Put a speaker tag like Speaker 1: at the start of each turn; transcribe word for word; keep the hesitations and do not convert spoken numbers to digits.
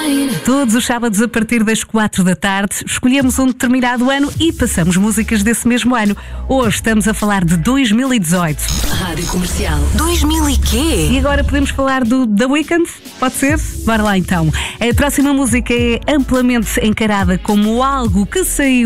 Speaker 1: Todos os sábados a partir das quatro da tarde escolhemos um determinado ano e passamos músicas desse mesmo ano. Hoje estamos a falar de dois mil e dezoito.
Speaker 2: Rádio Comercial. dois mil e quê?
Speaker 1: E agora podemos falar do The Weeknd? Pode ser? Bora lá então. A próxima música é amplamente encarada como algo que saiu